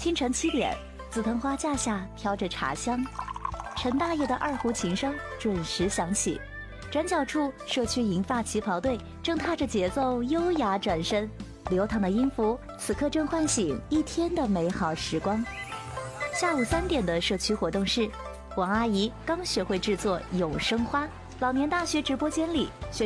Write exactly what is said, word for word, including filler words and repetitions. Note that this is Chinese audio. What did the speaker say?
清晨七点，紫藤花架下飘着茶香，陈大爷的二胡琴声准时响起。转角处，社区银发旗袍队正踏着节奏优雅转身，流淌的音符此刻正唤醒一天的美好时光。下午三点的社区活动室，王阿姨刚学会制作永生花，老年大学直播间里